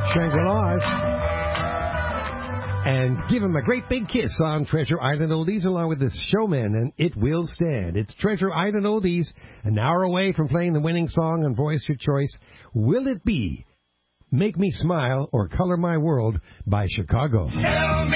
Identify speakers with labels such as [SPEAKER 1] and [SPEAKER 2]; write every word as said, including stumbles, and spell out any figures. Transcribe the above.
[SPEAKER 1] Shangri-La's. And give him a great big kiss on Treasure Island Oldies along with the Showman and It Will Stand. It's Treasure Island Oldies, an hour away from playing the winning song on Voice Your Choice. Will it be Make Me Smile or Color My World by Chicago?
[SPEAKER 2] Tell me